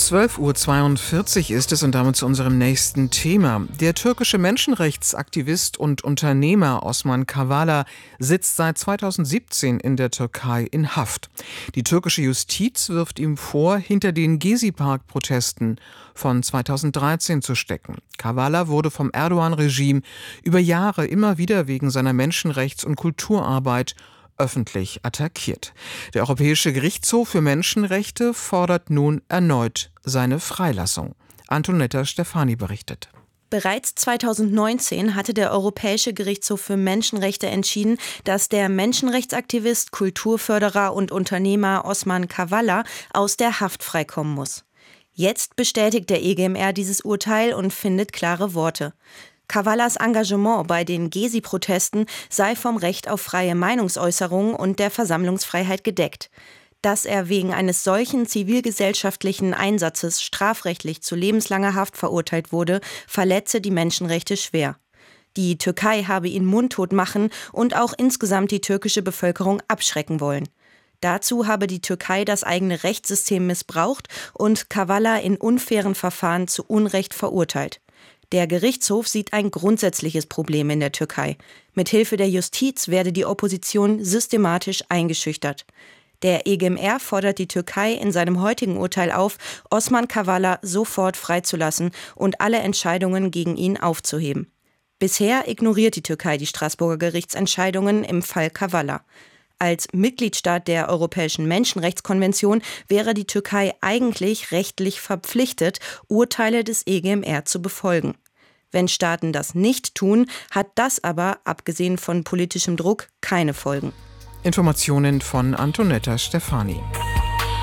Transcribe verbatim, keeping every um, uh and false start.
zwölf Uhr zweiundvierzig ist es und damit zu unserem nächsten Thema. Der türkische Menschenrechtsaktivist und Unternehmer Osman Kavala sitzt seit zweitausendsiebzehn in der Türkei in Haft. Die türkische Justiz wirft ihm vor, hinter den Gezi-Park-Protesten von zweitausenddreizehn zu stecken. Kavala wurde vom Erdogan-Regime über Jahre immer wieder wegen seiner Menschenrechts- und Kulturarbeit öffentlich attackiert. Der Europäische Gerichtshof für Menschenrechte fordert nun erneut seine Freilassung. Antonetta Stefani berichtet. Bereits zweitausendneunzehn hatte der Europäische Gerichtshof für Menschenrechte entschieden, dass der Menschenrechtsaktivist, Kulturförderer und Unternehmer Osman Kavala aus der Haft freikommen muss. Jetzt bestätigt der E G M R dieses Urteil und findet klare Worte. Kavalas Engagement bei den Gezi-Protesten sei vom Recht auf freie Meinungsäußerung und der Versammlungsfreiheit gedeckt. Dass er wegen eines solchen zivilgesellschaftlichen Einsatzes strafrechtlich zu lebenslanger Haft verurteilt wurde, verletze die Menschenrechte schwer. Die Türkei habe ihn mundtot machen und auch insgesamt die türkische Bevölkerung abschrecken wollen. Dazu habe die Türkei das eigene Rechtssystem missbraucht und Kavala in unfairen Verfahren zu Unrecht verurteilt. Der Gerichtshof sieht ein grundsätzliches Problem in der Türkei. Mithilfe der Justiz werde die Opposition systematisch eingeschüchtert. Der E G M R fordert die Türkei in seinem heutigen Urteil auf, Osman Kavala sofort freizulassen und alle Entscheidungen gegen ihn aufzuheben. Bisher ignoriert die Türkei die Straßburger Gerichtsentscheidungen im Fall Kavala. Als Mitgliedstaat der Europäischen Menschenrechtskonvention wäre die Türkei eigentlich rechtlich verpflichtet, Urteile des E G M R zu befolgen. Wenn Staaten das nicht tun, hat das aber, abgesehen von politischem Druck, keine Folgen. Informationen von Antonetta Stefani.